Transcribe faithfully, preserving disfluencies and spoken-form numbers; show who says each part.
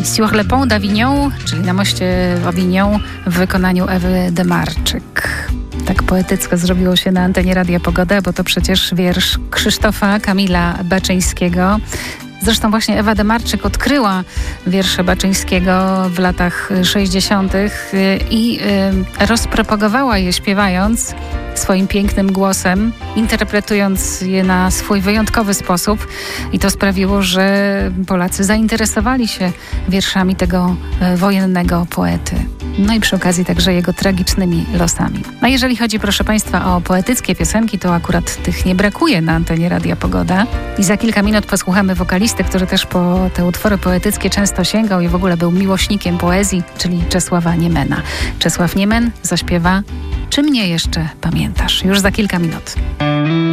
Speaker 1: Sur le pont d'Avignon, czyli na moście w Avignon w wykonaniu Ewy Demarczyk. Tak poetycko zrobiło się na antenie Radia Pogoda, bo to przecież wiersz Krzysztofa Kamila Baczyńskiego. Zresztą właśnie Ewa Demarczyk odkryła wiersze Baczyńskiego w latach sześćdziesiątych i rozpropagowała je śpiewając swoim pięknym głosem, interpretując je na swój wyjątkowy sposób. I to sprawiło, że Polacy zainteresowali się wierszami tego wojennego poety. No i przy okazji także jego tragicznymi losami. A jeżeli chodzi, proszę Państwa, o poetyckie piosenki, to akurat tych nie brakuje na antenie Radia Pogoda. I za kilka minut posłuchamy wokalisty, który też po te utwory poetyckie często sięgał i w ogóle był miłośnikiem poezji, czyli Czesława Niemena. Czesław Niemen zaśpiewa Czy mnie jeszcze pamiętasz? Już za kilka minut.